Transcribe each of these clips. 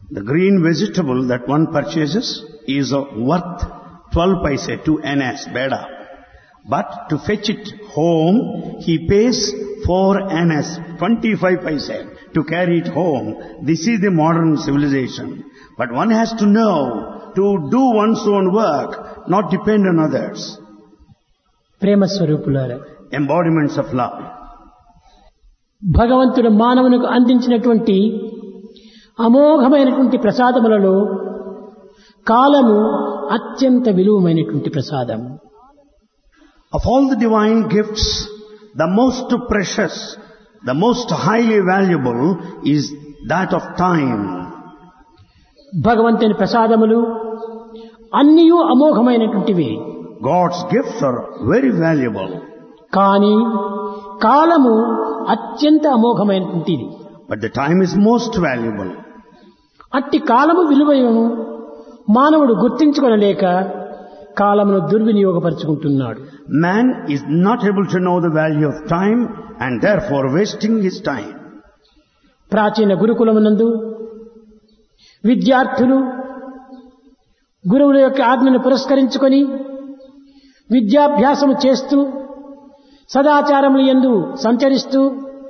The green vegetable that one purchases is worth 12 paise, 2 annas, beda. But to fetch it home, he pays 4 annas, 25 paise, to carry it home. This is the modern civilization. But one has to know to do one's own work, not depend on others. ప్రేమ స్వరూపులారా, Embodiments of love. భగవంతుడు మానవునికి అందించినటువంటి అమోఘమైనటువంటి ప్రసాదములలో కాలము అత్యంత విలువమైనటువంటి ప్రసాదం. Of all the divine gifts, the most precious, the most highly valuable is that of time. భగవంతుని ప్రసాదములు అన్నియూ అమోఘమైనటువంటివి. God's gifts are very valuable. కానీ కాలము అత్యంత అమోఘమైనటువంటిది. But the time is most valuable. అట్టి కాలము విలువను మానవుడు గుర్తించుకొనలేక కాలమును దుర్వినియోగపరుచుకుంటున్నాడు. Man is not able to know the value of time and therefore wasting his time. ప్రాచీన గురుకులమునందు విద్యార్థులు గురువుల యొక్క ఆజ్ఞను పురస్కరించుకొని విద్యాభ్యాసము చేస్తూ సదాచారముల యందు సంచరిస్తూ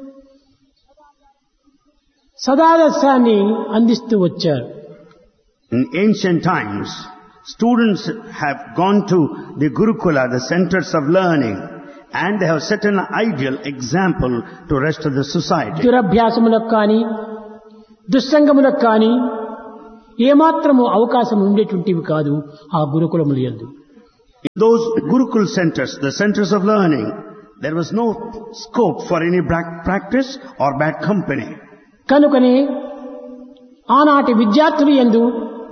సదాదర్శాన్ని అందిస్తూ వచ్చారు. In ancient times, students have gone to the Gurukula, the centers of learning, and they have set an ideal example to rest of the society. దురభ్యాసములకు కానీ దుస్సంగములకు కానీ ఏమాత్రము అవకాశం ఉండేటువంటివి కాదు ఆ గురుకులముల యందు. In those Gurukul centers, the centers of learning, there was no scope for any bad practice or bad company. కనుకనే ఆనాటి విద్యార్థులు యందు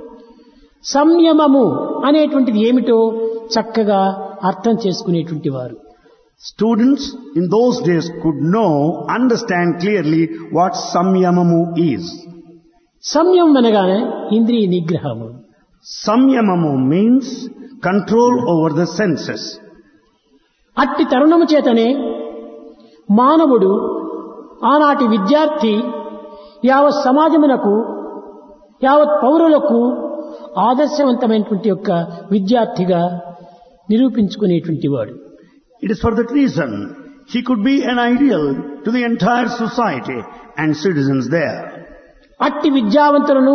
సంయమము అనేటువంటిది ఏమిటో చక్కగా అర్థం చేసుకునేటువంటి వారు. Students in those days could understand clearly what samyamamu is. సంయమం అనగానే ఇంద్రియ నిగ్రహము. Samyamamu means control over the senses. అట్టి తరుణము చేతనే మానవుడు ఆనాటి విద్యార్థి యావత్ సమాజమునకు యావత్ పౌరులకు ఆదర్శవంతమైనటువంటి యొక్క విద్యార్థిగా నిరూపించుకునేటువంటి వాడు. It is for that reason he could be an ideal to the entire society and citizens there. అట్టి విద్యావంతులను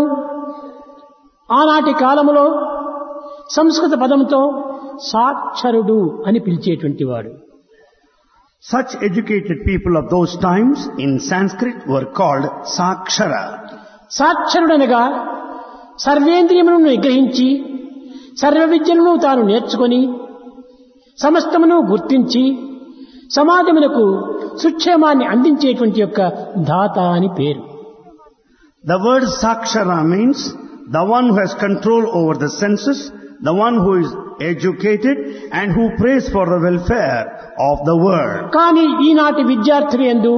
ఆనాటి కాలములో సంస్కృత పదంతో సాక్షరుడు అని పిలిచేటువంటి వాడు. Such educated people of those times in Sanskrit were called Sakshara. సాక్షరుడనగా సర్వేంద్రియములను నిగ్రహించి సర్వ విద్యలను తాను నేర్చుకొని సమస్తమును గుర్తించి సమాజమునకు సుక్షేమాన్ని అందించేటువంటి యొక్క దాత అని పేరు. The word Sakshara means the one who has control over the senses, the one who is educated and who prays for the welfare of the world. కానీ ఈనాటి విద్యార్థులు యందు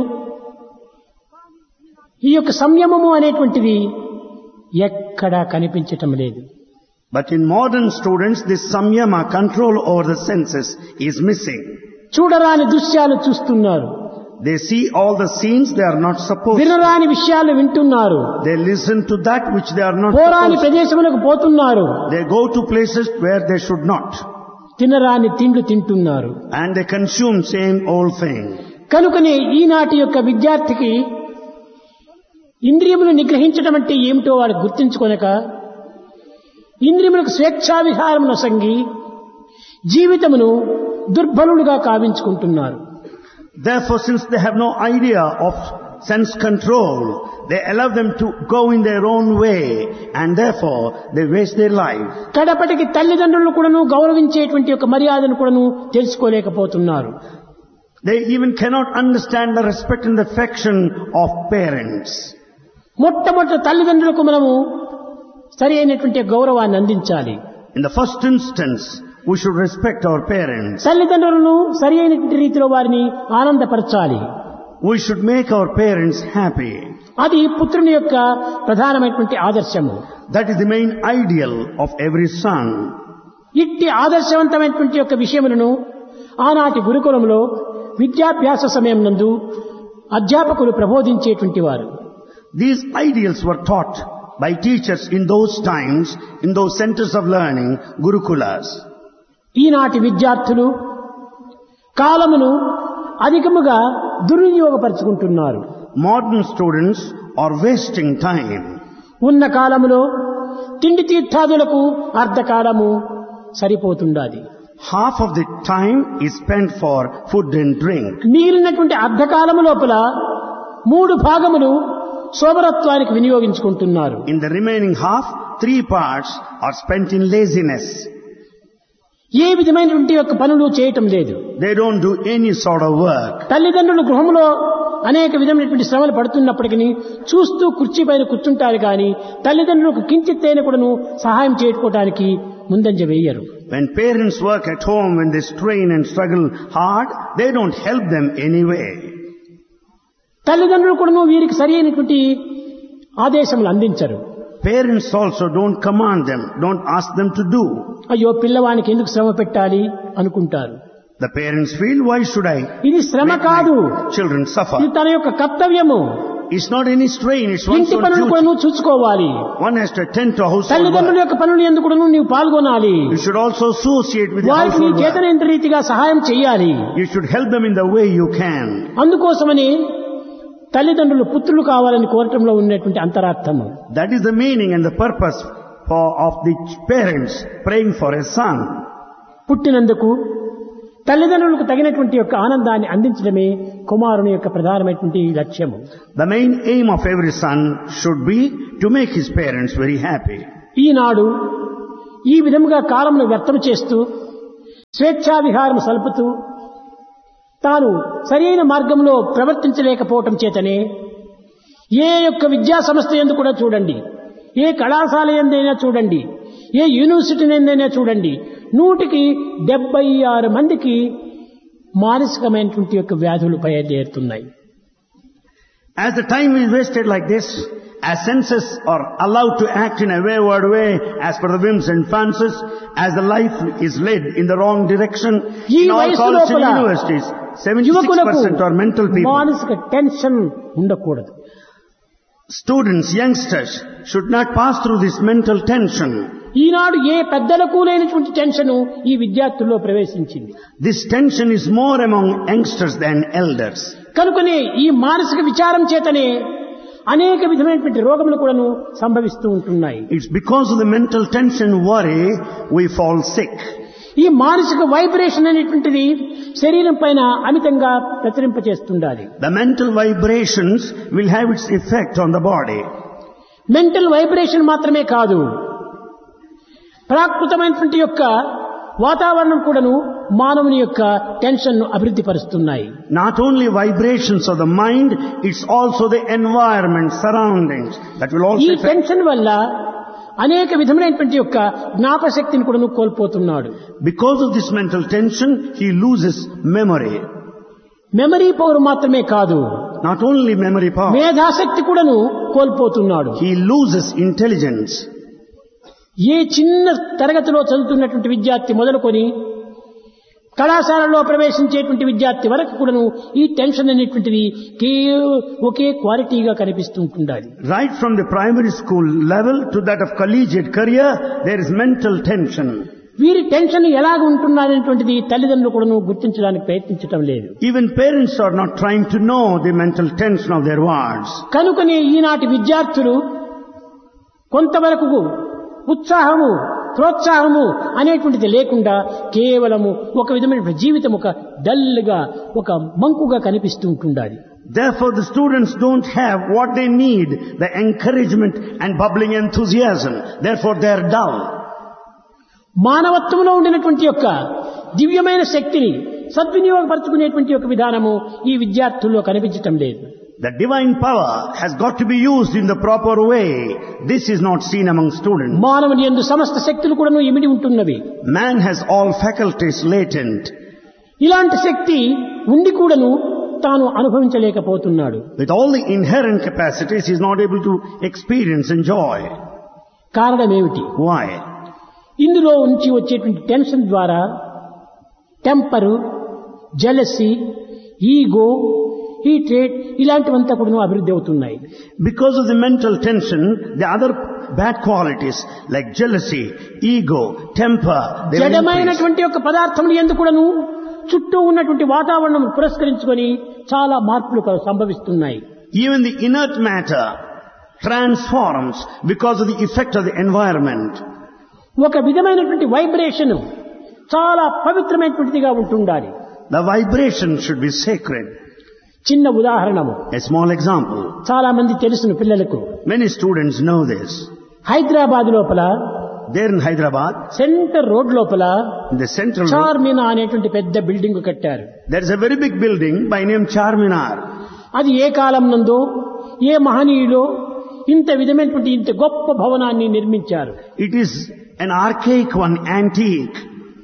ఈ యొక్క సంయమము అనేటువంటిది ఎక్కడా కనిపించటం లేదు. But in modern students, this samyama, control over the senses, is missing. చూడరాని దృశ్యాలు చూస్తున్నారు, They see all the scenes they are not supposed to. వినరాని విషయాలు వింటున్నారు, They listen to that which they are not పోరాని supposed to. ప్రదేశములకు పోతున్నారు, They go to places where they should not. తినరాని తిండ్లు తింటున్నారు. And they consume same old thing. కనుకనే ఈనాటి యొక్క విద్యార్థికి ఇంద్రియములు నిగ్రహించడం అంటే ఏమిటో వాడు గుర్తించుకొనక ఇంద్రియములకు స్వేచ్ఛా విహారమును సంగి జీవితమును దుర్బలులుగా కావించుకుంటున్నారు. Therefore, since they have no idea of sense control, they allow them to go in their own way and therefore they waste their life. కడపటికి తల్లిదండ్రులను కూడాను గౌరవించేటువంటి ఒక మర్యాదను కూడాను తెలుసుకోలేకపోతున్నారు. They even cannot understand the respect and the affection of parents. మొట్టమొదటి తల్లిదండ్రులకు మనము సరి అయినటువంటి గౌరవాన్ని అందించాలి. In the first instance, we should respect our parents. తల్లిదండ్రులను సరి అయినటువంటి రీతిలో వారిని ఆనందపరచాలి. We should make our parents happy. అది పుత్రుని యొక్క ప్రధానమైనటువంటి ఆదర్శము. That is the main ideal of every son. ఇట్టి ఆదర్శవంతమైనటువంటి యొక్క విషయములను ఆనాటి గురుకులంలో విద్యాభ్యాస సమయం నందు అధ్యాపకులు ప్రబోధించేటువంటి వారు. These ideals were taught by teachers in those times, in those centers of learning, Gurukulas. ఈనాటి విద్యార్థులు కాలమును అధికముగా దుర్వినియోగపరుచుకుంటున్నారు. Modern students are wasting time. ఉన్న కాలములో తిండి తీర్థాదులకు అర్ధకాలము సరిపోతుండాలి. Half of the time is spent for food and drink. మిగిలినటువంటి అర్ధకాలము లోపల 3 భాగములు సోమరత్వానికి వినియోగించుకుంటున్నారు. In the remaining half, 3 parts are spent in laziness. ఏ విధమైనటువంటి యొక్క పనులు చేయటం లేదు. They don't do any sort of work. తల్లిదండ్రులు గృహంలో అనేక విధమైనటువంటి శ్రమలు పడుతున్నప్పటికీ చూస్తూ కుర్చీ పైన కూర్చుంటారు కానీ తల్లిదండ్రులకు కించిత్తైన కూడాను సహాయం చేసుకోవడానికి ముందంజ వేయరు. When parents work at home, when they strain and struggle hard, they don't help them anyway. తల్లిదండ్రులు కూడాను వీరికి సరి అయినటువంటి ఆదేశములు అందించరు. Parents also don't command them, don't ask them to do. అయ్యో పిల్లవానికి ఎందుకు శ్రమ పెట్టాలి అనుకుంటారు. The parents feel, why should I ఇది శ్రమ make కాదు, my children suffer? ఇది తన యొక్క కర్తవ్యము. It's not any strain, it's one's ఇంటి own పనులు duty. కూడా చూసుకోవాలి. One has to attend to household తల్లిదండ్రుల work. యొక్క పనులు ఎందుకు కూడా నీవు పాల్గొనాలి. You should also associate with the వారికి నీ household work. చేతనైన రీతిగా సహాయం చేయాలి. You should help them in the way you can. అందుకోసమని తల్లిదండ్రులు పుత్రులు కావాలని కోరటంలో ఉన్నటువంటి అంతరార్థము. That is the meaning and the purpose of the parents praying for a son. పుట్టినందుకు తల్లిదండ్రులకు తగినటువంటి యొక్క ఆనందాన్ని అందించడమే కుమారుని యొక్క ప్రధానమైనటువంటి లక్ష్యము. The main aim of every son should be to make his parents very happy. ఈనాడు ఈ విధముగా కాలమును వ్యర్థం చేస్తూ స్వేచ్ఛా విహారం సల్పుతూ తాను సరైన మార్గంలో ప్రవర్తించలేకపోవటం చేతనే ఏ యొక్క విద్యా సంస్థ యందు కూడా చూడండి, ఏ కళాశాల యందైనా చూడండి, ఏ యూనివర్సిటీ యందైనా చూడండి, 176 మందికి మానసికమైనటువంటి యొక్క వ్యాధులు బయలుదేరుతున్నాయి. As the time is wasted like this, as senses are allowed to act in a wayward way as per the whims and fancies, as the life is led in the wrong direction, in all colleges and universities, 76% are mental people. మానసిక tension ఉండకూడదు. Students, youngsters should not pass through this mental tension. ఈనాడు ఏ పెద్దలకు లేనటువంటి tension ఈ విద్యార్థుల్లో ప్రవేశించింది. This tension is more among youngsters than elders. కనుకనే ఈ మానసిక విచారం చేతనే అనేక విధమైనటువంటి రోగములు కూడాను సంభవిస్తూ ఉంటున్నాయి. It's because of the mental tension, worry, we fall sick. ఈ మానసిక వైబ్రేషన్ అనేటువంటిది శరీరం పైన అమితంగా ప్రతిరింపచేస్తుండాలి. The mental vibrations will have its effect on the body. Mental vibration మాత్రమే కాదు, ప్రాకృతమైనటువంటి యొక్క వాతావరణం కూడాను మానవుని యొక్క టెన్షన్ ను అభివృద్ధి పరుస్తున్నాయి. Not only vibrations of the mind, it's also the environment, surroundings that will also ఈ affect. టెన్షన్ వల్ల అనేక విధమైనటువంటి యొక్క జ్ఞాపశక్తిని కూడాను కోల్పోతున్నాడు. Because of this mental tension, he loses memory. Memory power మాత్రమే కాదు, Not only memory power, మేధాశక్తి కూడాను కోల్పోతున్నాడు. he loses intelligence. ఏ చిన్న తరగతిలో చదువుతున్నటువంటి విద్యార్థి మొదలుకొని కళాశాలలో ప్రవేశించేటువంటి విద్యార్థి వరకు కూడాను ఈ టెన్షన్ అనేటువంటిది ఒకే క్వాలిటీగా కనిపిస్తూ ఉంటుండాలి. Right from the primary school level to that of collegiate career, there is mental tension. వీరి టెన్షన్ ఎలాగ ఉంటున్నారనేటువంటిది తల్లిదండ్రులు కూడాను గుర్తించడానికి ప్రయత్నించడం లేదు. Even parents are not trying to know the mental tension of their wards. కనుకనే ఈనాటి విద్యార్థులు కొంతవరకు ఉత్సాహము, ప్రోత్సాహము అనేటువంటిది లేకుండా కేవలము ఒక విధమైన జీవితం ఒక డల్గా, ఒక మంకుగా కనిపిస్తూ ఉంటుండాలి. Therefore the students don't have what they need, the encouragement and bubbling enthusiasm. Therefore they are dull. మానవత్వంలో ఉండినటువంటి యొక్క దివ్యమైన శక్తిని సద్వినియోగపరచుకునేటువంటి యొక్క విధానము ఈ విద్యార్థుల్లో కనిపించటం లేదు. The divine power has got to be used in the proper way. This is not seen among students. మానవుని యందు సమస్త శక్తులు కూడాను ఇమిడి ఉంటున్నవి. Man has all faculties latent. ఇలాంటి శక్తి ఉండి కూడాను తాను అనుభవించలేకపోతున్నాడు. With all the inherent capacities, he is not able to experience and enjoy. కారణం ఏమిటి? Why? ఇందులో నుంచి వచ్చేటువంటి టెన్షన్ ద్వారా temper, jealousy, ego heat rate ఇలాంటివంతా కూడా అభివృద్ధి అవుతున్నాయి. Because of the mental tension, the other bad qualities like jealousy, ego, temper, they will increase. జడమైనటువంటి యొక్క పదార్థములు ఎందుకు కూడాను చుట్టూ ఉన్నటువంటి వాతావరణం పురస్కరించుకొని చాలా మార్పులు సంభవిస్తున్నాయి. Even the inert matter transforms because of the effect of the environment. ఒక విధమైనటువంటి వైబ్రేషన్ చాలా పవిత్రమైనటువంటిదిగా ఉంటుండాలి. The vibration should be sacred. చిన్న ఉదాహరణము, A small example. చాలా మంది తెలుసును పిల్లలకు. Many students know this. Hyderabad లోపల There in Hyderabad, centre road లోపల in the central road, చార్మినా అనేటువంటి పెద్ద బిల్డింగ్ కట్టారు. there is a very big building by name Charminar. అది ఏ కాలం నందో ఏ మహనీయులో ఇంత విధమైనటువంటి ఇంత గొప్ప భవనాన్ని నిర్మించారు. It is an archaic one, antique.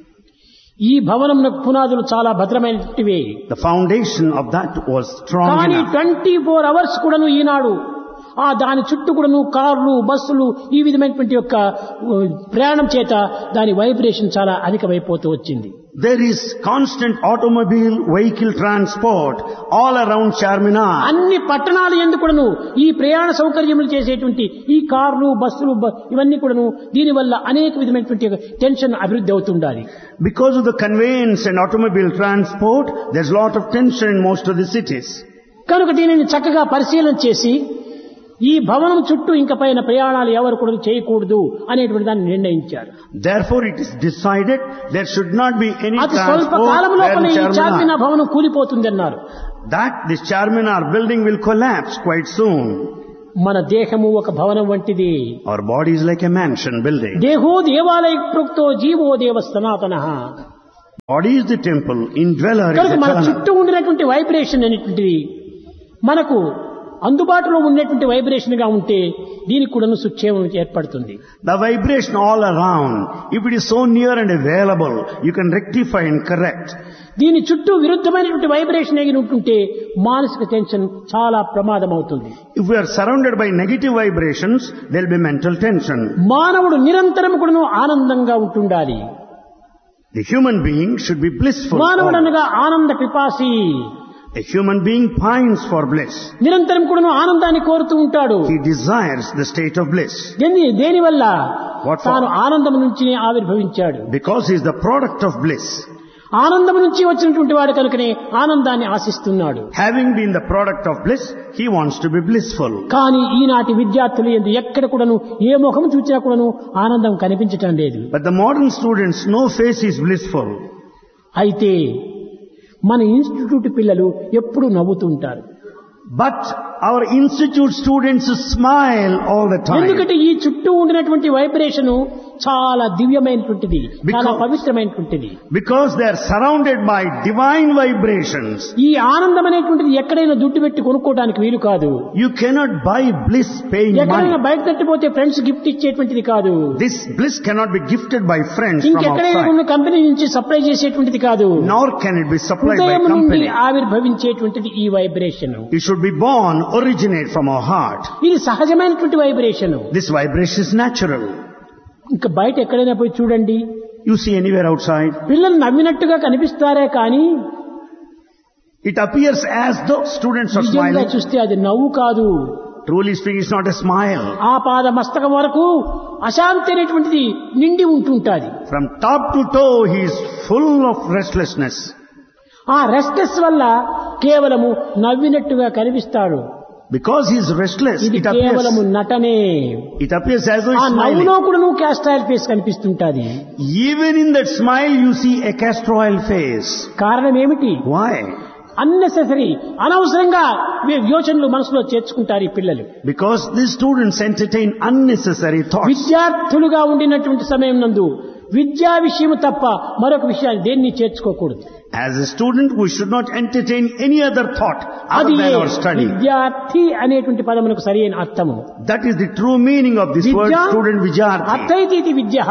ఈ భవనమునకు పునాదులు చాలా భద్రమైనటువంటివి. The foundation of that was strong కానీ enough. 24 hours కూడాను ఈనాడు దాని చుట్టూ కూడాను కార్లు బస్సులు ఈ విధమైనటువంటి యొక్క ప్రయాణం చేత దాని వైబ్రేషన్ చాలా అధికమైపోతూ వచ్చింది. There is constant automobile vehicle transport all around Charminar. అన్ని పట్టణాలు ఎందుకు కూడాను ఈ ప్రయాణ సౌకర్యములు చేసేటువంటి ఈ కార్లు బస్సులు ఇవన్నీ కూడాను దీనివల్ల అనేక విధమైనటువంటి టెన్షన్ అభివృద్ధి అవుతుండాలి. Because of the conveyance and automobile transport, there's a lot of tension in most of the cities. కనుక దీనిని చక్కగా పరిశీలన చేసి ఈ భవనం చుట్టూ ఇంక పైన ప్రయాణాలు ఎవరు కూడా చేయకూడదు అనేటువంటి దాన్ని నిర్ణయించారు. Therefore it is decided there should not be any అతి స్వల్ప కాలం transport లోపల in ఈ చార్మినార్ Charminar. భవనం కూలిపోతుంది అన్నారు. That this Charminar building will collapse quite soon. మన దేహము ఒక భవనం వంటిది. Our body is like a mansion building. దేహో దేవాలయ ప్రోక్తో జీవో దేవ సనాతనః. Body is the temple, indweller is కనుక మన eternal. చుట్టూ ఉండినటువంటి వైబ్రేషన్ అనేటువంటిది మనకు అందుబాటులో ఉన్నటువంటి వైబ్రేషన్ గా ఉంటే దీనికి కూడా సుక్షేమం ఏర్పడుతుంది. The vibration all around, if it is so near and available, you can rectify and correct. దీని చుట్టూ విరుద్ధమైనటువంటి వైబ్రేషన్ ఏగి ఉంటుంటే మానసిక టెన్షన్ చాలా ప్రమాదం అవుతుంది. If we are surrounded by negative vibrations, there will be mental tension. మానవుడు నిరంతరం కూడా ఆనందంగా ఉంటుండాలి. The human being should be blissful. మానవుడు always. అనగా ఆనంద పిపాసి. A human being pines for bliss. నిరంతరం కూడా ఆనందాన్ని కోరుతూ ఉంటాడు. He desires the state of bliss. దేనివల్ల What for? తాను ఆనందం నుంచి ఆవిర్భవించాడు. Because he is the product of bliss. ఆనందం నుంచి వచ్చినటువంటి వాడు కనుకనే ఆనందాన్ని ఆశిస్తున్నాడు. Having been the product of bliss, he wants to be blissful. కానీ ఈనాటి విద్యార్థులు ఎక్కడ కూడాను ఏ ముఖం చూసినా కూడాను ఆనందం కనిపించటం లేదు. But the modern students, no face is blissful. అయితే మన ఇన్స్టిట్యూట్ పిల్లలు ఎప్పుడు నవ్వుతూ ఉంటారు. But our institute students smile all the time. ఎందుకంటే ఈ చుట్టూ ఉండినటువంటి వైబ్రేషన్ చాలా దివ్యమైనటువంటిది, చాలా పవిత్రమైనటువంటిది. Because they are surrounded by divine vibrations. ఈ ఆనందం అనేటువంటిది ఎక్కడైనా దుడ్డు పెట్టి కొనుక్కోవడానికి వీలు కాదు. You cannot buy bliss paying ఎక్కడైనా money. బయట తట్టిపోతే ఫ్రెండ్స్ గిఫ్ట్ ఇచ్చేటువంటిది కాదు. This bliss cannot be gifted by friends from ఇంకెక్కడైనా outside. ఉన్న కంపెనీ నుంచి సప్లై చేసేటువంటిది కాదు. Nor can it be supplied by హృదయం నుండి company. ఆవిర్భవించేటువంటిది ఈ vibration. It should be born, originate from our heart. ఇది సహజమైనటువంటి vibration. This vibration is natural. ఇంకా బయట ఎక్కడైనా పోయి చూడండి, You see anywhere outside, పిల్లలు నవ్వినట్టుగా కనిపిస్తారే కానీ it appears as though students are నిజంగా smiling. చూస్తే అది నవ్వు కాదు. Truly speaking, it's not a smile. ఆ పాద మస్తకం వరకు అశాంతి అనేటువంటిది నిండి ఉంటుంటాది. From top to toe, he is full of restlessness. ఆ రెస్ట్లెస్ వల్ల కేవలము నవ్వినట్టుగా కనిపిస్తాడు. Because he is restless, ఇది it appears కేవలము నటనే. as though ఆ he's నవ్వులో smiling. కూడా నువ్వు క్యాస్ట్రాయల్ face కనిపిస్తుంటాది. Even in that smile, you see a castor oil face. కారణం ఏమిటి? Why? అన్నెసెసరీ అనవసరంగా యోచనలు మనసులో చేర్చుకుంటారు ఈ పిల్లలు. Because these students entertain unnecessary thoughts. విద్యార్థులుగా ఉండినటువంటి సమయం నందు విద్యా విషయం తప్ప మరొక విషయాన్ని దేన్ని చేర్చుకోకూడదు. As a student, we should not entertain any other thought అది other than our study. విద్యార్థి అనేటువంటి పదమునకు సరైన అర్థము. That is the true meaning of this word student, Vidyarthi. అర్థైతి విద్య.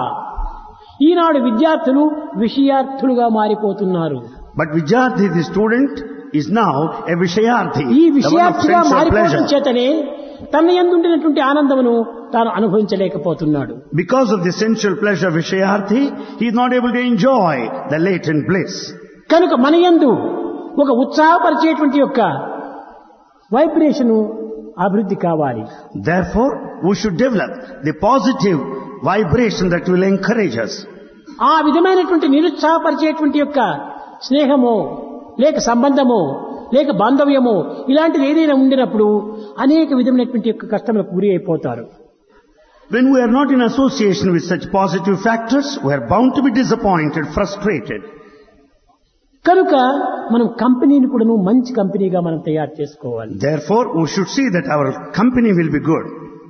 ఈనాడు విద్యార్థులు విషయార్థులుగా మారిపోతున్నారు. But Vidyarthi, the student, is now a Vishayarthi. ఈ the one of విషయార్థిగా sensual మారిపోవడం pleasure. చేతనే తన యందుండినటువంటి ఆనందమును తాను అనుభవించలేకపోతున్నాడు. Because of the sensual pleasure of Vishayarthi, he is not able to enjoy the latent bliss. కనుక మన యందు ఒక ఉత్సాహపరిచేటువంటి యొక్క వైబ్రేషన్ అభివృద్ధి కావాలి. Therefore, we should develop the positive vibration that will encourage us. ఆ విధమైనటువంటి నిరుత్సాహపరిచేటువంటి యొక్క స్నేహమో లేక సంబంధమో లేక బాంధవ్యమో ఇలాంటిది ఏదైనా ఉండినప్పుడు అనేక విధమైనటువంటి యొక్క కష్టములకు గురి అయిపోతారు. When we are not in association with such positive factors, we are bound to be disappointed, frustrated. కనుక మనం కంపెనీని కూడా మంచి కంపెనీగా మనం తయారు చేసుకోవాలి. Therefore, we should see that our company will be good.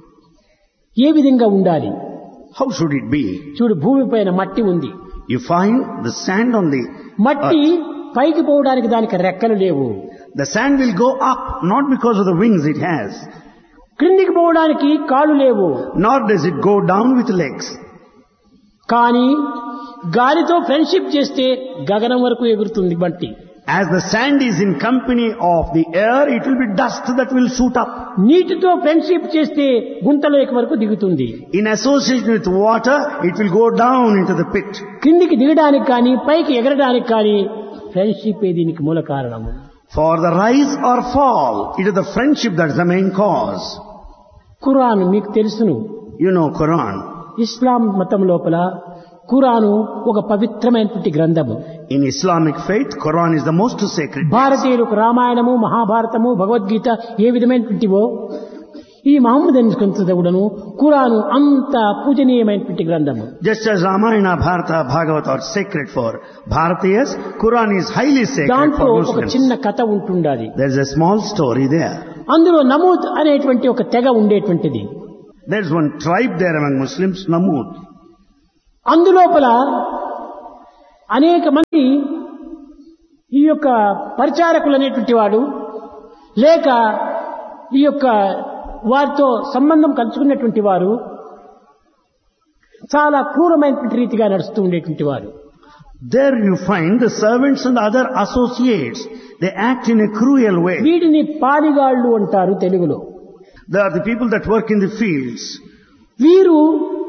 ఏ విధంగా ఉండాలి? How should it be? చూడు, భూమిపైన మట్టి ఉంది. You find the sand on the మట్టి పైకి పోవడానికి దానికి రెక్కలు లేవు. The sand will go up, not because of the wings it has. క్రిందికి పోవడానికి కాళ్ళు లేవు. Nor does it go down with legs. కానీ గాలితో ఫ్రెండ్షిప్ చేస్తే గగనం వరకు ఎగురుతుంది మట్టి. As the sand is in company of the air, it will be dust that will shoot up. నీటితో ఫ్రెండ్షిప్ చేస్తే గుంతలోకి వరకు దిగుతుంది. In association with water, it will go down into the pit. కిందికి దిగడానికి కానీ పైకి ఎగరడానికి కానీ ఫ్రెండ్షిప్ దీనికి మూల కారణము. For the rise or fall, it is the friendship that is the main cause. Quran మీకు తెలుసును. You know Quran. ఇస్లాం మతం లోపల ఖురాను ఒక పవిత్రమైనటువంటి గ్రంథము. In Islamic faith, Quran is the most sacred. భారతీయులకు రామాయణము, మహాభారతము, భగవద్గీత ఏ విధమైనటువంటివో ఈ మహమ్మదన్ గ్రంథమును ఖురాను అంత పూజనీయమైనటువంటి గ్రంథము. Just as Ramayana, Bharata, Bhagavata are sacred for Bharatiyas, Quran is highly sacred దాంట్లో for ఒక Muslims. చిన్న కథ ఉంటుండాలి. There is a small story there. అందులో నమూద్ అనేటువంటి ఒక తెగ ఉండేటువంటిది. There is one tribe there among Muslims, Namud. అందులోపల అనేక మంది ఈ యొక్క పరిచారకులు అనేటువంటి వాడు లేక ఈ యొక్క వారితో సంబంధం కలుసుకున్నటువంటి వారు చాలా క్రూరమైనటువంటి రీతిగా నడుస్తూ ఉండేటువంటి వారు. There you find the servants and other associates. They act in a cruel way. వీటిని పాలిగాళ్ళు అంటారు తెలుగులో. They are the people that work in the fields. వీరు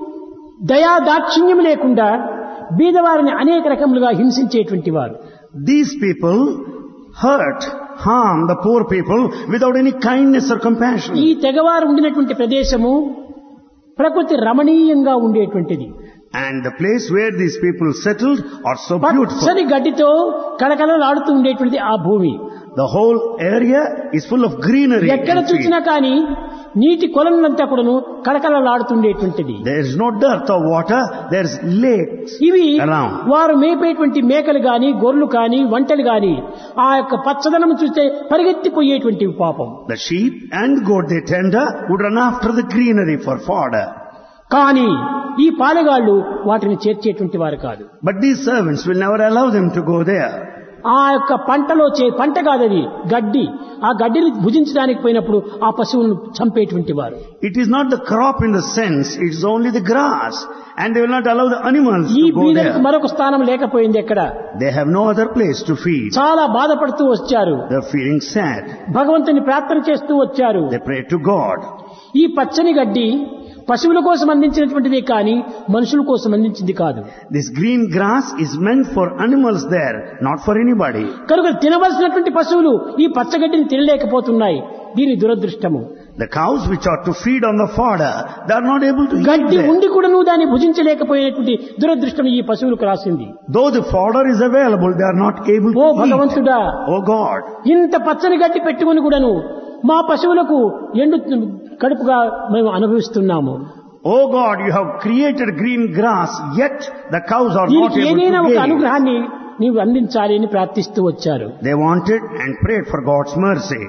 దయా దాక్షిణ్యం లేకుండా బీదవారిని అనేక రకములుగా హింసించేటువంటి వారు. These people hurt, harm the poor people without any kindness or compassion. ఈ తెగవారు ఉండినటువంటి ప్రదేశము ప్రకృతి రమణీయంగా ఉండేటువంటిది. And the place where these people settled are so beautiful. పచ్చని గడ్డితో కళకళలాడుతూ ఉండేటువంటిది ఆ భూమి. The whole area is full of greenery. ఎక్కడ చూసినా కానీ నీటి కొలనులంతా కూడాను కళకళలాడుతుండేటువంటిది. There is no dearth of water. There is lakes ఇవి around. వారు మేపేటువంటి మేకలు గాని గొర్రెలు గాని వంటలు గాని ఆ యొక్క పచ్చదనం చూస్తే పరిగెత్తిపోయేటువంటి పాపం. The sheep and goat they tender would run after the greenery for fodder. కానీ ఈ పాలెగాళ్ళు వాటిని చేర్చేటువంటి వారు కాదు. But these servants will never allow them to go there. ఆ యొక్క పంటలో పంట కాదది గడ్డి. ఆ గడ్డిని భుజించడానికి పోయినప్పుడు ఆ పశువులను చంపేటువంటి వారు. It is not the crop in the sense, it is only the grass. And they will not allow the animals ఈ to go బీదలకు there. మరొక స్థానం లేకపోయింది ఎక్కడ. They have no other place to feed. చాలా బాధపడుతూ వచ్చారు. They are feeling sad. భగవంతుని ప్రార్థన చేస్తూ వచ్చారు. They pray to God. ఈ పచ్చని గడ్డి పశువుల కోసం అందించినటువంటిదే కానీ మనుషుల కోసం అందించింది కాదు. This green grass is meant for animals there, not for anybody. కనుక తినవలసినటువంటి పశువులు ఈ పచ్చగడ్డిని తినలేకపోతున్నాయి. దీని దురదృష్టము. The cows which are to feed on the fodder, they are not able to eat గడ్డి there. ఉండి కూడా నువ్వు దాన్ని భుజించలేకపోయినటువంటి దురదృష్టం ఈ పశువులకు రాసింది. Though the fodder is available, they are not able oh to eat. భగవంతుడా, Oh God, ఇంత పచ్చని గడ్డి పెట్టుకుని కూడాను మా పశువులకు ఎండు కడుపుగా మేము అనుభవిస్తున్నాము. Oh God, you have created green grass, yet the cows are not దీనికి able ఏదైనా to ఒక gain. అనుగ్రహాన్ని నీవు అందించాలి అని ప్రార్థిస్తూ వచ్చారు. They wanted and prayed for God's mercy.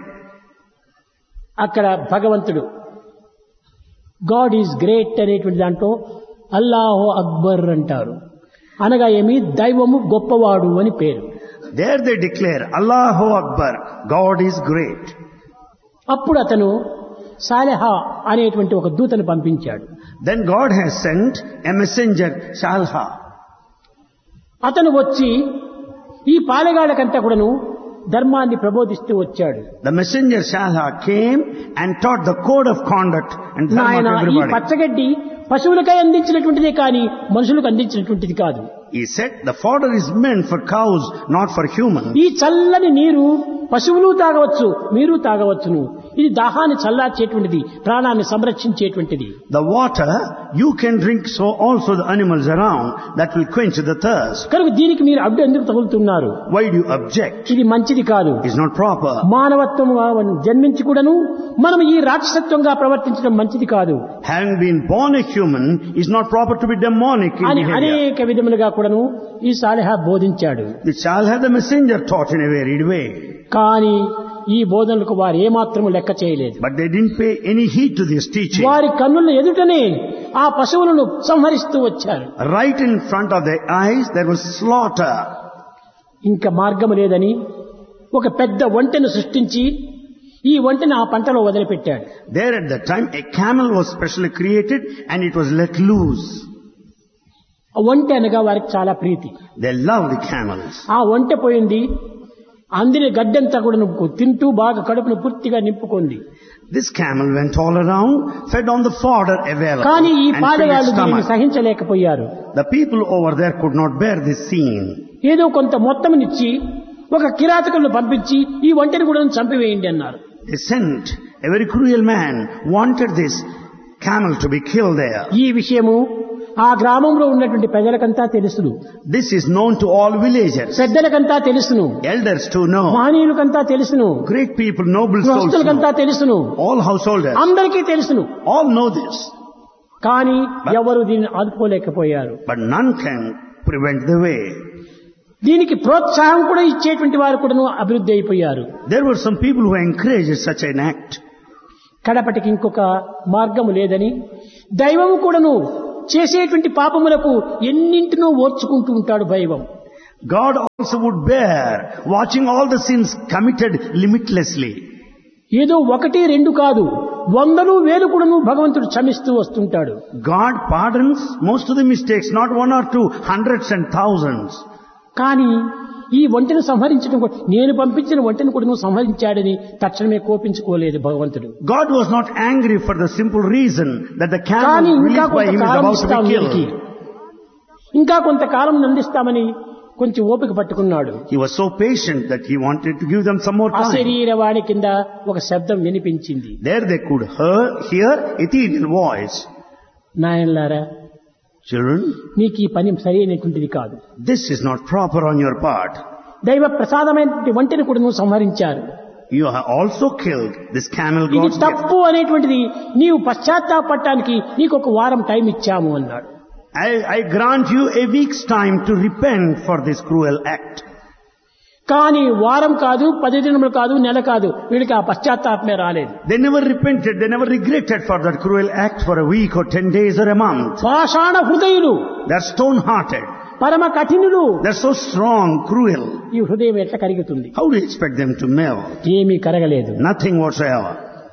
అక్కడ భగవంతుడు గాడ్ ఈజ్ గ్రేట్ అనేటువంటి దాంట్లో అల్లాహు అక్బర్ అంటారు. అనగా ఏమి, దైవము గొప్పవాడు అని పేరు. There they declare, Allahu Akbar, God is great. అప్పుడు అతను సాలెహా అనేటువంటి ఒక దూతను పంపించాడు. Then God has sent a messenger, Shalha. అతను వచ్చి ఈ పాలెగాళ్ళకంతా కూడాను ధర్మాన్ని ప్రబోధిస్తూ వచ్చాడు. The messenger Shalha came and taught the code of conduct and dharma నాయన, to ఈ everybody. పచ్చగడ్డి పశువులకై అందించినటువంటిదే కానీ మనుషులకు అందించినటువంటిది కాదు. He said the fodder is meant for cows, not for humans. ఈ చల్లని నీరు పశువులు తాగవచ్చు, మీరు తాగవచ్చును. ఇది దాహాన్ని చల్లార్చేటువంటిది, ప్రాణాన్ని సంరక్షించేటువంటిది. The water you can drink, so also the animals around, that will quench the thirst. కనుక దీనికి మీరు అడ్డు ఎందుకు తగులుతున్నారు? Why do you object? ఇది మంచిది కాదు. It's not proper. మానవత్వం జన్మించి కూడాను మనం ఈ రాక్షసత్వంగా ప్రవర్తించడం మంచిది కాదు. Having been born a human is not proper to be demonic in అని behavior. అనేక విధములుగా కూడాను ఈ సాలిహా బోధించాడు. The Salih the messenger taught in a varied way. కానీ ఈ బోధనలకు వారు ఏమాత్రము లెక్క చేయలేదు. But they didn't pay any heed to this teaching. వారి కన్నుల ఎదుటనే ఆ పశువులను సంహరిస్తూ వచ్చారు. Right in front of their eyes there was slaughter. ఇంకా మార్గం లేదని ఒక పెద్ద ఒంటెను సృష్టించి ఈ ఒంటెను ఆ పంటలో వదిలిపెట్టాడు. There at that time a camel was specially created and it was let loose. ఆ ఒంటె అనగా వారికి చాలా ప్రీతి. They loved the camels. ఆ ఒంటె పోయింది, అందిన గడ్డంతా కూడా తింటూ బాగా కడుపును పూర్తిగా నింపుకుంది. This camel went all around, fed on the fodder available, కానీ ఈ and filled పాలెగాళ్ళు its దీన్ని stomach. సహించలేకపోయారు. The people over there could not bear this scene. ఏదో కొంత మొత్తంనిచ్చి ఒక కిరాతకులను పంపించి ఈ ఒంటెని కూడా చంపివేయండి అన్నారు. They sent a very cruel man, wanted this camel to be killed there. ఈ విషయము ఆ గ్రామంలో ఉన్నటువంటి ప్రజలకంతా తెలుసును, This is known to all villagers. పెద్దలకంతా తెలుసును, Elders too know. మహనీయులకంతా తెలుసును, Great people, noble souls గృహస్థులకంతా know. తెలుసును, All householders, అందరికీ తెలుసును. all know this. కానీ ఎవరు దీన్ని ఆదుకోలేకపోయారు. But none can prevent the way. దీనికి ప్రోత్సాహం కూడా ఇచ్చేటువంటి వారు కూడాను అభివృద్ధి అయిపోయారు. There were some people who encouraged such an act. కడపటికి ఇంకొక మార్గము లేదని దైవము కూడాను చేసేటువంటి పాపములకు ఎన్నింటినో ఓర్చుకుంటూ ఉంటాడు దైవం. God also would bear, watching all the sins committed limitlessly. ఏదో ఒకటి రెండు కాదు, వందలు వేలు కూడాను భగవంతుడు క్షమిస్తూ వస్తుంటాడు. God pardons most of the mistakes, not one or two, hundreds and thousands. కానీ ఈ ఒంటెను సంహరించడం కూడా, నేను పంపించిన ఒంటెను కూడా నువ్వు సంహరించాడని తక్షణమే కోపించుకోలేదు భగవంతుడు. God was not angry for the simple reason that the కానీ camel ఇంకా released by him is కొంతకాలం about to ఇస్తాం be వీరికి, killed. ఇంకా కొంతకాలం నందిస్తామని కొంచెం ఓపిక పట్టుకున్నాడు. He was so patient that he wanted to give them some more time. అశరీరవాణి కింద ఒక శబ్దం వినిపించింది. There they could hear ethereal voice. నాయనలారా, Children, నీకు ఈ పని సరైనటువంటిది కాదు. this is not proper on your part. దైవ ప్రసాదమైనటువంటి ఒంటెను కూడా నువ్వు సంహరించారు. You have also killed this camel ఇది God's gift. తప్పు అనేటువంటిది నీవు పశ్చాత్తాపడటానికి నీకు ఒక వారం టైం ఇచ్చాము అన్నాడు. I grant you a week's time to repent for this cruel act. కానీ వారం కాదు, 10 దినములు కాదు, నెల కాదు, వీడికి ఆ పశ్చాత్తాపమే రాలేదు. They never repented, they never regretted for that cruel act for a week or 10 days or a month. పాషాణ హృదయులు, They're stone-hearted. పరమ కఠినులు. They're so strong, cruel. ఈ హృదయం ఎట్లా కరుగుతుంది? How do you expect them to melt? ఏమీ కరగలేదు. Nothing whatsoever.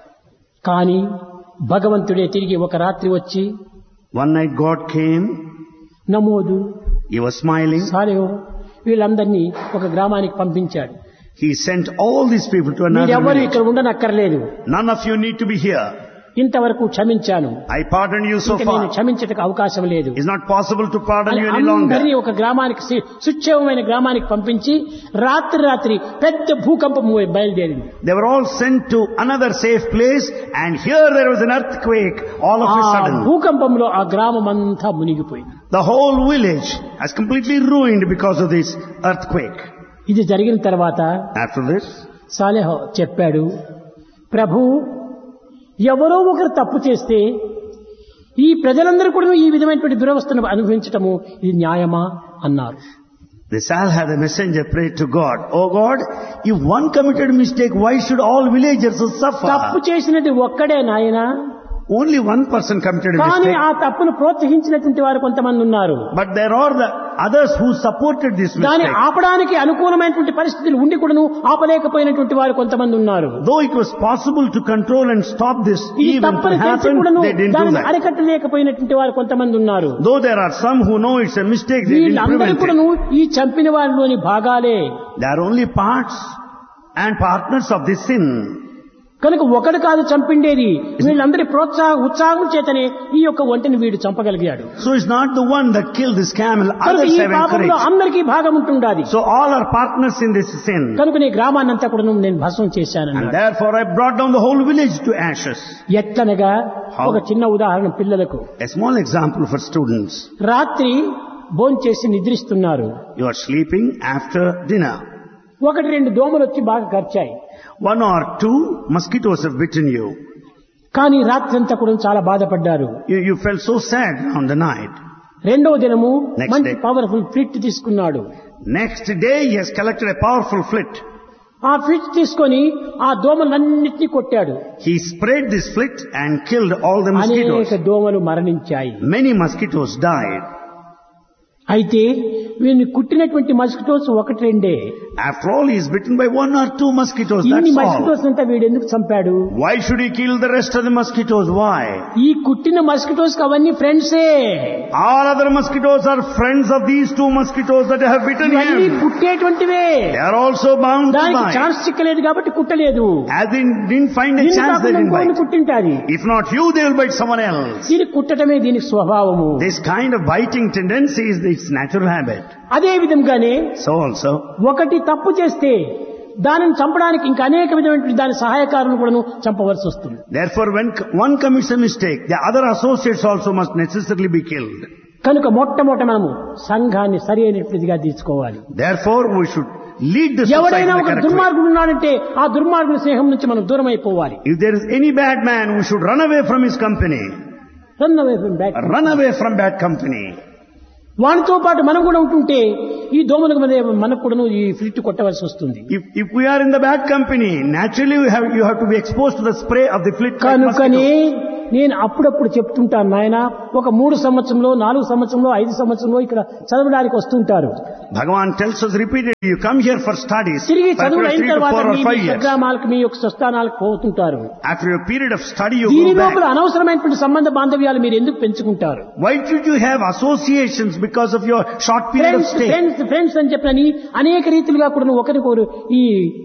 కానీ భగవంతుడే తిరిగి ఒక రాత్రి వచ్చి One night God came, నమోదు, He was smiling. సాలెహు వీళ్ళందరినీ ఒక గ్రామానికి పంపించాడు. He sent all these people to another మీరెవ్వరూ village. ఇక్కడ ఉండనక్కర్లేదు, None of you need to be here. ఇంతవరకు క్షమించాను, I pardoned you so ఇక నేను far. క్షమించటకు అవకాశం లేదు It's not possible to pardon అని you any అందరినీ longer. ఒక గ్రామానికి సుక్షేమమైన గ్రామానికి పంపించి రాత్రి పెద్ద భూకంపం బయలుదేరింది. They were all sent to another safe place, and here there was an earthquake all of a ఆ sudden. భూకంపంలో ఆ గ్రామం అంతా మునిగిపోయింది. The whole village has completely ruined because of this earthquake. ఇది జరిగిన తర్వాత After this, సాలెహ్ చెప్పాడు, ప్రభు, ఎవరో ఒకరు తప్పు చేస్తే ఈ ప్రజలందరూ కూడా ఈ విధమైనటువంటి దురవస్థను అనుభవించటము ఇది న్యాయమా అన్నారు. the Salih the messenger prayed to God, "Oh God, if one committed mistake, why should all villagers suffer?" తప్పు చేసినది ఒక్కడే నాయనా, Only one person committed a కానీ mistake. ఆ తప్పును ప్రోత్సహించినటువంటి వారు కొంతమంది ఉన్నారు. But there are the others who supported this దాన్ని mistake. ఆపడానికి అనుకూలమైనటువంటి పరిస్థితులు ఉండి కూడాను ఆపలేకపోయినటువంటి వారు కొంతమంది ఉన్నారు. Though it was possible to control and stop this ఈ event to తప్పును తెలిసి happen, కూడాను they didn't do దాన్ని that. అరికట్టలేకపోయినటువంటి వారు కొంతమంది ఉన్నారు. Though there are some who know it's a mistake, they didn't వీళ్ళందరూ prevent it. కూడాను ఈ చంపిన వారిలోని భాగాలే. They are only parts and partners of this sin. కనుక ఒకడు కాదు చంపిండేది, వీళ్ళందరి ఉత్సాహం చేతనే ఈ యొక్క ఒంటిని వీడు చంపగలిగాడు. So it's not the one that killed this camel, కనుక others ఈ have పాపంలో encouraged. అందరికీ భాగం ఉంటుండాది. So all are partners in this sin. కనుక నీ గ్రామాన్నంతా కూడా నేను భస్మం చేశాను. And therefore I brought down the whole village to ashes. ఎట్లనగా ఒక చిన్న ఉదాహరణ పిల్లలకు. A small example for students. రాత్రి భోంచేసి నిద్రిస్తున్నారు. You are sleeping after dinner. ఒకటి రెండు దోమలు వచ్చి బాగా కరిచాయి. 1 or 2 mosquitoes have bitten you. కానీ రాత్రి అంతా కూడా చాలా బాధపడ్డారు. You felt so sad on the night. రెండవ దినము Next మంచి day. పవర్ఫుల్ ఫ్లిట్ తీసుకున్నాడు. Next day he has collected a powerful flit. ఆ ఫ్లిట్ తీసుకొని ఆ దోమలన్నింటినీ కొట్టాడు. He sprayed this flit and killed all the mosquitoes. అనేక దోమలు మరణించాయి. Many mosquitoes died. అయితే వీరిని కుట్టినటువంటి మస్కిటోస్ ఒకటి రెండే. After all, he is bitten by 1 or 2 mosquitoes. ఇన్ని That's all. మస్కిటోస్ అంతా వీడు ఎందుకు చంపాడు? Why should he kill the rest of the mosquitoes? Why? ఈ కుట్టిన మస్కిటోస్ అవన్నీ ఫ్రెండ్సే. All other mosquitoes are friends of these 2 mosquitoes that have bitten ఇవన్నీ him. కుట్టేటువంటివే. They are also bound to దానికి bite. ఛాన్స్ చిక్కలేదు కాబట్టి కుట్టలేదు. As they didn't find a chance, they didn't bite. కుట్టింటాది. If not you, they will bite someone else. దీనికి కుట్టడమే దీనికి స్వభావము. This kind of biting tendency is its natural habit. అదే విధంగానే So also, ఒకటి తప్పు చేస్తే దానిని చంపడానికి ఇంకా అనేక విధమైనటువంటి దాని సహాయకారులను కూడా చంపవలసి వస్తుంది. therefore, when one commits a mistake, the other associates also must necessarily be killed. కనుక మొట్టమొదట మనము సంఘాన్ని సరి అయినటువంటిదిగా తీసుకోవాలి. Therefore, we should lead the society ఎవరైనా in the ఒక correct way. దుర్మార్గుడు ఉన్నాడంటే ఆ దుర్మార్గుడి స్నేహం నుంచి మనం దూరం అయిపోవాలి. If there is any bad man, we should run away from his company. Run away from bad. Run away from bad company. వానితో పాటు మనం కూడా ఉంటుంటే ఈ దోమలకు మనకు కూడా ఈ ఫ్లిట్ కొట్టవలసి వస్తుంది. If we are in the bad company, naturally you have to be exposed to the spray of the flit. కనుకనే నేను అప్పుడప్పుడు చెప్తుంటాను, నాయన ఒక 3 సంవత్సరంలో 4 సంవత్సరంలో 5 సంవత్సరంలో ఇక్కడ చదవడానికి వస్తుంటారు. Bhagavan tells us repeatedly, you come here for studies. తిరిగి For చదువు అయిన 3 to తర్వాత 4 or 5 మీ years. గ్రామాలకు మీ యొక్క స్వస్థానాలకు పోతుంటారు. After a period of study, you దీని go లోపల back. అనవసరమైనటువంటి సంబంధ బాంధవ్యాలు మీరు ఎందుకు పెంచుకుంటారు? Why should you have associations because of your short period of stay? Friends అని చెప్పని అనేక రీతిలుగా కూడా ఒకరికొకరు ఈ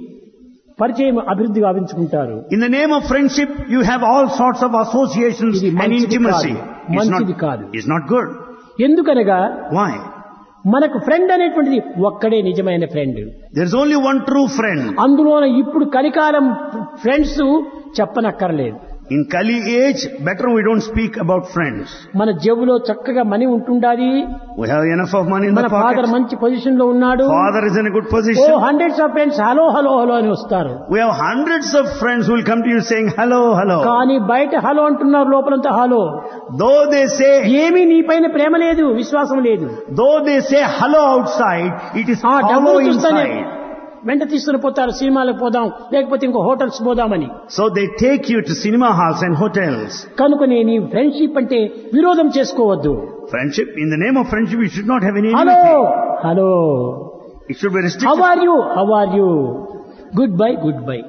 పరిచయం అభివృద్ధి గావించుకుంటారు. In the name of friendship, you have all sorts of associations ఇది and మంచిది intimacy. కాదు. మంచిది కాదు. It's not good. ఎందుకనగా Why? మనకు ఫ్రెండ్ అనేటువంటిది ఒక్కడే నిజమైన friend. There is only one true friend. అందులోన ఇప్పుడు కలికాలం ఫ్రెండ్స్ చెప్పనక్కర్లేదు. In Kali age, better we don't speak about friends. మన జేబులో చక్కగా మనీ ఉంటుండాలి. We have enough of money in మన the ఫాదర్ pocket. మంచి పొజిషన్ లో ఉన్నాడు. Father is in a good oh position. Hundreds of friends hello hello hello అని వస్తారు. We have hundreds of friends who will come to you saying, hello, hello. కానీ బయట hello అంటున్నారు, లోపలంతా hello. Though they say, ఏమీ నీ పైన ప్రేమ లేదు, విశ్వాసం లేదు. though they say hello outside, it is ఆ hollow డబ్బులు చూస్తేనే inside. వెంట తీసుకుని పోతారు, సినిమాలకు పోదాం లేకపోతే ఇంకో హోటల్స్ పోదామని. So they take you to cinema halls and hotels. కనుక నీ ఫ్రెండ్షిప్ అంటే విరోధం చేసుకోవద్దు. Friendship, in the name of friendship, you should not have any hello enmity. Hello, It should be how restricted. Are you, how are you, good bye good bye.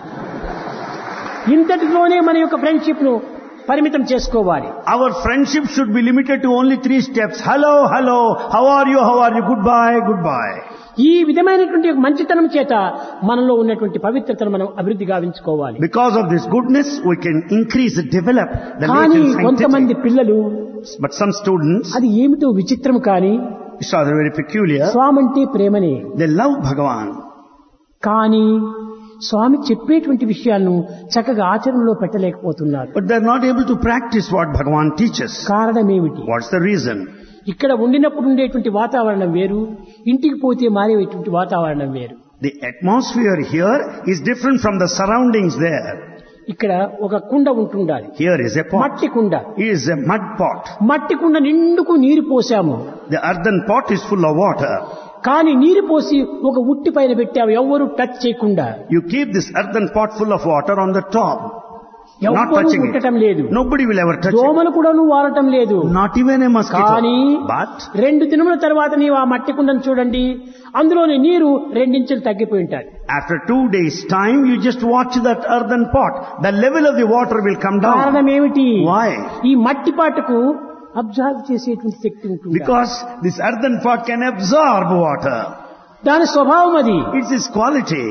ఇంతటిలోనే మన యొక్క friendship ను పరిమితం చేసుకోవాలి. Our friendship should be limited to only 3 steps. Hello, hello, how are you, goodbye, goodbye. ఈ విధమైనటువంటి మంచితనం చేత మనలో ఉన్నటువంటి పవిత్రతను మనం అభివృద్ధి గావించుకోవాలి. Because of this goodness, we can increase, develop the కానీ nature కొంతమంది scientific. పిల్లలు But some students, అది ఏమిటో విచిత్రం, కానీ it's rather very peculiar. స్వామంటే ప్రేమనే. They love Bhagavan. కానీ స్వామి చెప్పేటువంటి విషయాలను చక్కగా ఆచరణలో పెట్టలేకపోతున్నారు. But they're not able to practice what Bhagavan teaches. కారణం ఏమిటి? What's the reason? ఇక్కడ ఉండినప్పుడు ఉండేటువంటి వాతావరణం వేరు, ఇంటికి పోతే మారేటువంటి వాతావరణం వేరు. The atmosphere here is different from the surroundings there. ఇక్కడ ఒక కుండ ఉంటుండాలి. Here is a pot. మట్టి కుండ. It is a mud pot. మట్టి కుండ నిండుకు నీరు పోసాము. The earthen pot is full of water. కానీ నీరు పోసి ఒక ఉట్టి పైన పెట్టాము, ఎవ్వరూ టచ్ చేయకుండా. You keep this earthen pot full of water on the top. Not ఎవ్వరూ touching ముట్టడం it. లేదు. Nobody will ever touch it. దోమలు కూడా వాడటం లేదు. Not even a mosquito. కానీ But 2 దినముల తర్వాత నీవు ఆ మట్టి కుండను చూడండి, అందులోని నీరు 2 ఇంచులు తగ్గిపోయి ఉంటాయి. after 2 days' time, you just watch that earthen pot. The level of the water will come down. కారణం ఏమిటి? Why? ఈ మట్టి పాటకు అబ్జర్వ్ చేసేటువంటి శక్తి ఉంటుంది. Because this earthen pot can absorb water. దాని స్వభావం అది. It's its quality.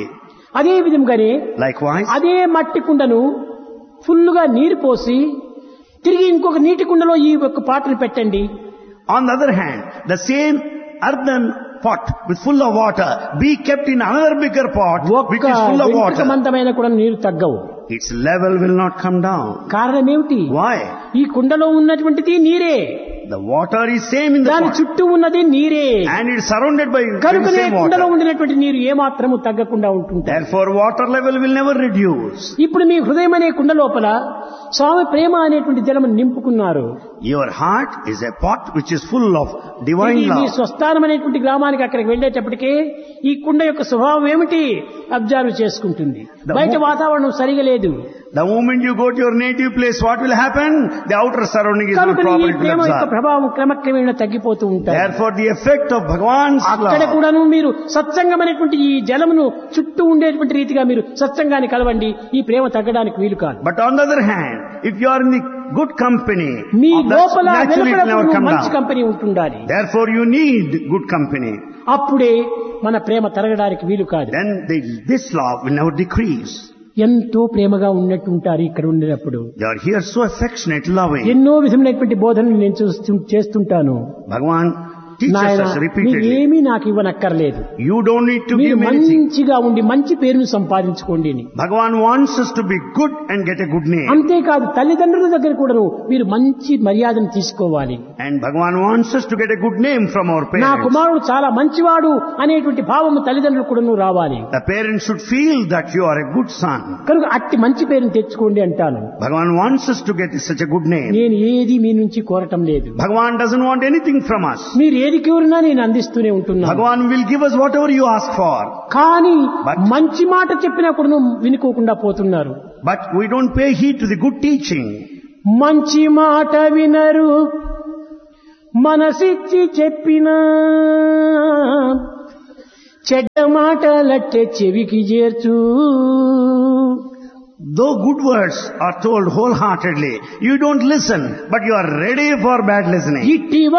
అదే విధంగానే Likewise, అదే మట్టి కుండను ఫుల్లుగా నీరు పోసి తిరిగి ఇంకొక నీటి కుండలో ఈ యొక్క పాటను పెట్టండి. on the other hand, the same earthen pot with full of water be kept in another bigger pot which ఒక్క is full of వెంట్రుక water. మందమైన కూడా నీరు తగ్గవు. Its level will not come down. కారణం ఏమిటి? Why? ఈ కుండలో ఉన్నటువంటిది నీరే, The water is same in the దాని pot చుట్టూ ఉన్నది నీరే. and it's surrounded by the కనుకనే same కుండలో water. ఉండినటువంటి నీరు ఏమాత్రము తగ్గకుండా ఉంటుంది. Therefore, water level will never reduce. ఇప్పుడు మీ హృదయం అనే కుండ లోపల స్వామి ప్రేమ అనేటువంటి జలము నింపుకున్నారు. Your heart is a pot which is full of divine ఇది మీ love. స్వస్థానం అనేటువంటి గ్రామానికి అక్కడికి వెళ్ళేటప్పటికే ఈ కుండ యొక్క స్వభావం ఏమిటి అబ్జర్వ్ చేసుకుంటుంది. బయట వాతావరణం సరిగా లేదు. The moment you go to your native place, what will happen? The outer surrounding is not కనుక ఈ properly ప్రేమ యొక్క observed. ప్రభావం క్రమక్రమేణా తగ్గిపోతూ ఉంటాయి. Therefore, the effect of Bhagavan's అక్కడ love. కూడాను మీరు సత్సంగం అనేటువంటి ఈ జలమును చుట్టూ ఉండేటువంటి రీతిగా మీరు సత్సంగాన్ని కలవండి, ఈ ప్రేమ తగ్గడానికి వీలు కాదు. But on the other hand, if you are in the good company, me of that, లోపల naturally it will never come మంచి down. కంపెనీ ఉంటుండాలి. Therefore, you need good company. అప్పుడే మన ప్రేమ తరగడానికి వీలు కాదు. Then this love will never decrease. ఎంతో ప్రేమగా ఉన్నట్టు ఉంటారు ఇక్కడ ఉండేటప్పుడు. They are here so affectionate, loving. ఎన్నో విధమైనటువంటి బోధనలు నేను చేస్తుంటాను. Bhagavan teaches నాయన us repeatedly. మీరేమీ నాకు ఇవ్వనక్కర్లేదు, You don't need to మీరు give me anything. మంచిగా ఉండి మంచి పేరును సంపాదించుకోండి అని. Bhagavan wants us to be good and get a good name. అంతేకాదు తల్లిదండ్రుల దగ్గర కూడాను మీరు మంచి మర్యాదను తీసుకోవాలి. And Bhagavan wants us to get a good name from our నా parents. కుమారుడు చాలా మంచివాడు అనేటువంటి భావము తల్లిదండ్రులు కూడాను రావాలి. The parents should feel that you are a good son. కనుక అట్టి మంచి పేరును తెచ్చుకోండి అంటాను. Bhagavan wants us to get such a good name. నేను ఏది మీ నుంచి కోరటం లేదు. Bhagavan doesn't want anything from us. మీరు ఏది కోరినా నేను అందిస్తూనే ఉంటున్నాను. Bhagavan will give us whatever you ask for. కానీ But- మంచి మాట చెప్పినా కూడా వినుకోకుండా పోతున్నారు. But we don't pay heed to the good teaching. మంచి మాట వినరు, మనసిచ్చి చెప్పినా చెడ్డ మాటలట్టే చెవికి చేర్చు. Though good words are told wholeheartedly, you don't listen, but you are ready for bad listening. ఇట్టి